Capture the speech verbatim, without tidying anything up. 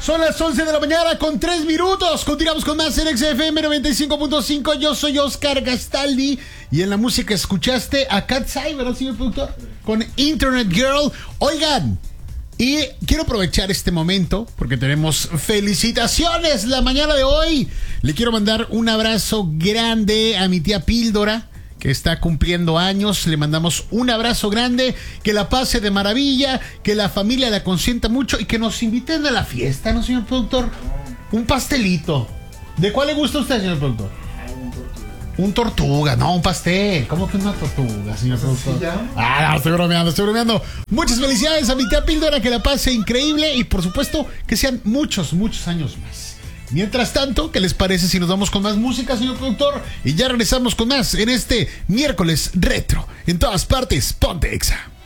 Son las once de la mañana con tres minutos. Continuamos con más en X F M noventa y cinco punto cinco. Yo soy Oscar Gastaldi. Y en la música escuchaste a Cat Cyber, señor productor, con Internet Girl. Oigan, y quiero aprovechar este momento porque tenemos felicitaciones la mañana de hoy. Le quiero mandar un abrazo grande a mi tía Píldora, que está cumpliendo años. Le mandamos un abrazo grande, que la pase de maravilla, que la familia la consienta mucho y que nos inviten a la fiesta, ¿no, señor productor? Un pastelito. ¿De cuál le gusta a usted, señor productor? Un tortuga, no, un pastel. ¿Cómo que una tortuga, señor productor? ¿Sí, ya? Ah, no, estoy bromeando, estoy bromeando. Muchas felicidades a mi tía Píldora, que la pase increíble y por supuesto que sean muchos, muchos años más. Mientras tanto, ¿qué les parece si nos vamos con más música, señor productor? Y ya regresamos con más en este miércoles retro. En todas partes, ponte Exa.